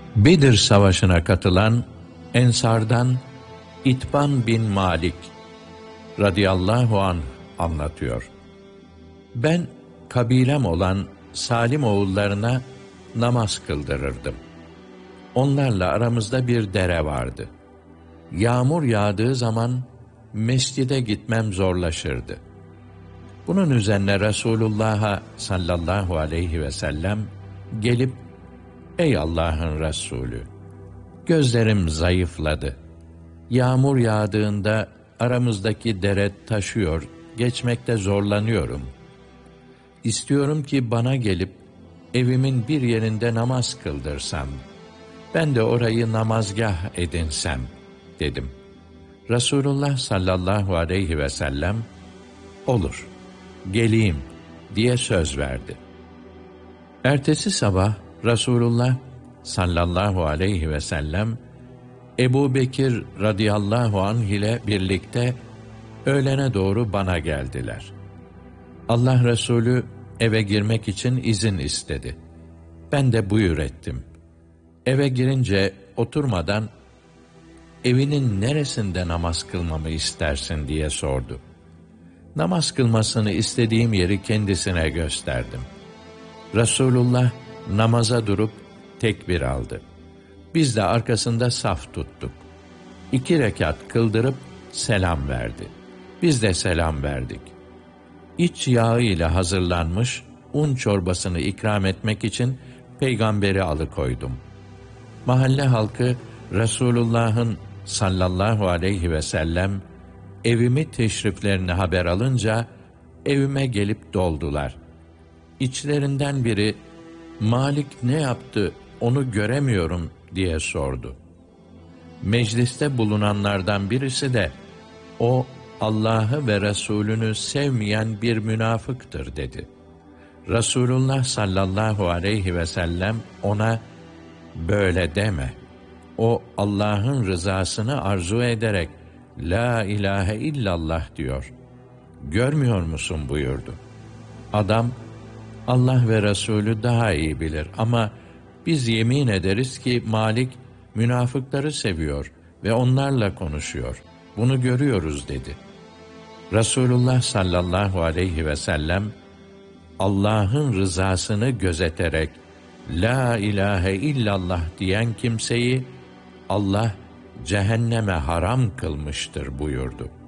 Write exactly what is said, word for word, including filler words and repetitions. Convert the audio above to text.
Bedir Savaşı'na katılan Ensardan İtban bin Malik radıyallahu anh anlatıyor. Ben kabilem olan Salim oğullarına namaz kıldırırdım. Onlarla aramızda bir dere vardı. Yağmur yağdığı zaman mescide gitmem zorlaşırdı. Bunun üzerine Resulullah'a sallallahu aleyhi ve sellem gelip, ey Allah'ın Resulü, gözlerim zayıfladı. Yağmur yağdığında aramızdaki dere taşıyor, geçmekte zorlanıyorum. İstiyorum ki bana gelip evimin bir yerinde namaz kıldırsan, ben de orayı namazgah edinsem dedim. Resulullah sallallahu aleyhi ve sellem, olur, geleyim diye söz verdi. Ertesi sabah Resulullah sallallahu aleyhi ve sellem Ebu Bekir radıyallahu anh ile birlikte öğlene doğru bana geldiler. Allah Resulü eve girmek için izin istedi. Ben de buyur ettim. Eve girince oturmadan evinin neresinde namaz kılmamı istersin diye sordu. Namaz kılmasını istediğim yeri kendisine gösterdim. Resulullah namaza durup tekbir aldı. Biz de arkasında saf tuttuk. İki rekat kıldırıp selam verdi. Biz de selam verdik. İç yağı ile hazırlanmış un çorbasını ikram etmek için peygamberi alıkoydum. Mahalle halkı Resulullah'ın sallallahu aleyhi ve sellem evimi teşriflerini haber alınca evime gelip doldular. İçlerinden biri, Malik ne yaptı, onu göremiyorum diye sordu. Mecliste bulunanlardan birisi de, o Allah'ı ve Resulünü sevmeyen bir münafıktır dedi. Resulullah sallallahu aleyhi ve sellem ona, böyle deme. O Allah'ın rızasını arzu ederek la ilahe illallah diyor. Görmüyor musun buyurdu. Adam, Allah ve Resulü daha iyi bilir ama biz yemin ederiz ki Malik münafıkları seviyor ve onlarla konuşuyor. Bunu görüyoruz dedi. Resulullah sallallahu aleyhi ve sellem Allah'ın rızasını gözeterek la ilahe illallah diyen kimseyi Allah cehenneme haram kılmıştır buyurdu.